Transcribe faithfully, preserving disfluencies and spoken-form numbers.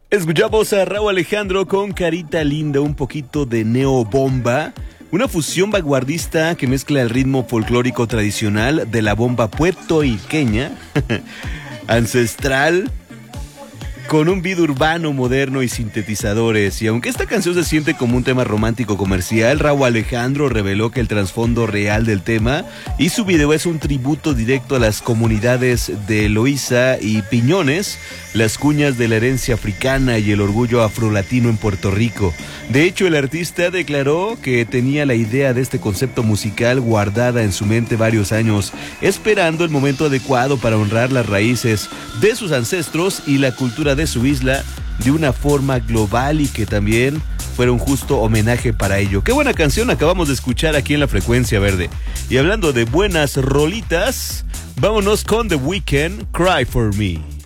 Escuchamos a Rauw Alejandro con Carita Linda, un poquito de neobomba, una fusión vanguardista que mezcla el ritmo folclórico tradicional de la bomba puertorriqueña, ancestral, con un beat urbano moderno y sintetizadores. Y aunque esta canción se siente como un tema romántico comercial, Rauw Alejandro reveló que el trasfondo real del tema y su video es un tributo directo a las comunidades de Loíza y Piñones, las cuñas de la herencia africana y el orgullo afrolatino en Puerto Rico. De hecho, el artista declaró que tenía la idea de este concepto musical guardada en su mente varios años, esperando el momento adecuado para honrar las raíces de sus ancestros y la cultura de su isla de una forma global, y que también fuera un justo homenaje para ello. Qué buena canción acabamos de escuchar aquí en La Frecuencia Verde. Y hablando de buenas rolitas, vámonos con The Weeknd, Cry For Me.